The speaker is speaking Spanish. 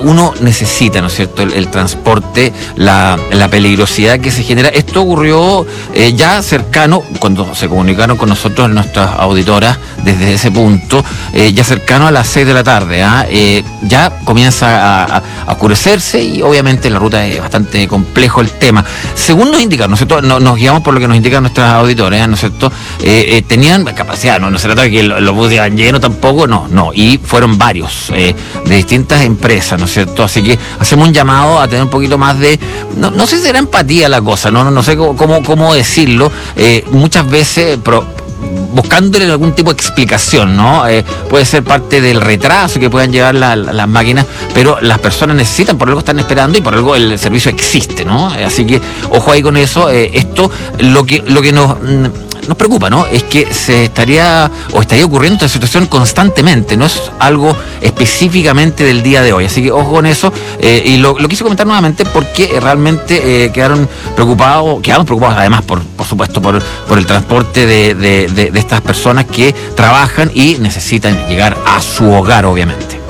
uno necesita, ¿no es cierto?, el transporte, la peligrosidad que se genera. Esto ocurrió ya cercano, cuando se comunicaron con nosotros nuestras auditoras desde ese punto, ya cercano a las 6 de la tarde. Ya comienza a oscurecerse y obviamente la ruta es bastante complejo el tema. Según nos indican, ¿no es cierto?, nos guiamos por lo que nos indican nuestras auditoras, ¿no es cierto?, tenían capacidad, no se trata de que los buses iban llenos tampoco, no, y fueron varios de distintas empresas, ¿no es cierto? Así que hacemos un llamado a tener un poquito más de, no sé si será empatía la cosa, no sé cómo decirlo, muchas veces buscándole algún tipo de explicación, ¿no? Puede ser parte del retraso que puedan llevar las máquinas, pero las personas necesitan, por algo están esperando y por algo el servicio existe, ¿no? Así que ojo ahí con eso. Esto, lo que nos preocupa, ¿no?, es que estaría ocurriendo esta situación constantemente, no es algo específicamente del día de hoy, así que ojo con eso. Y lo quise comentar nuevamente porque realmente quedamos preocupados además por supuesto por el transporte de estas personas que trabajan y necesitan llegar a su hogar, obviamente.